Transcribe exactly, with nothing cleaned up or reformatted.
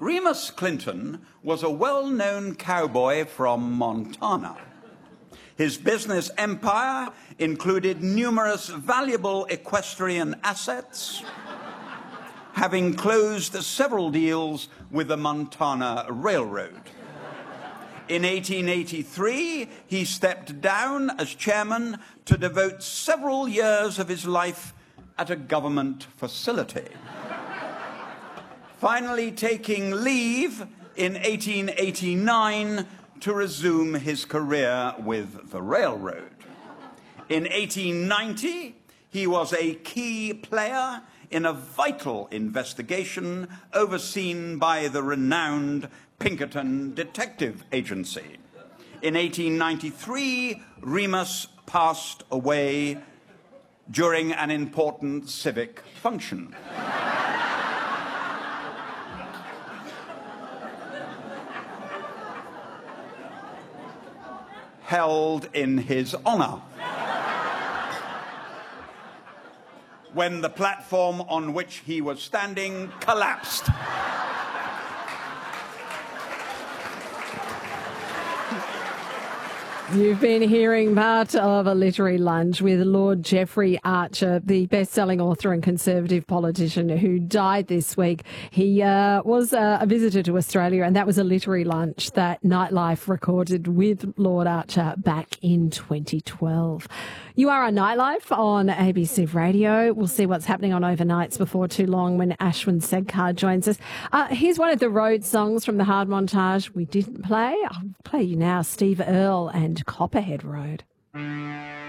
Remus Clinton was a well-known cowboy from Montana. His business empire included numerous valuable equestrian assets, having closed several deals with the Montana Railroad. In eighteen eighty-three, he stepped down as chairman to devote several years of his life at a government facility. Finally taking leave in eighteen eighty-nine to resume his career with the railroad. In eighteen ninety, he was a key player in a vital investigation overseen by the renowned Pinkerton Detective Agency. In eighteen ninety-three, Remus passed away during an important civic function. Held in his honor, when the platform on which he was standing collapsed. You've been hearing part of a literary lunch with Lord Jeffrey Archer, the best-selling author and Conservative politician who died this week. He uh, was uh, a visitor to Australia, and that was a literary lunch that Nightlife recorded with Lord Archer back in twenty twelve. You are on Nightlife on A B C Radio. We'll see what's happening on overnights before too long when Ashwin Sedkar joins us. Uh, here's one of the road songs from the hard montage we didn't play. I'll play you now, Steve Earle and Copperhead Road.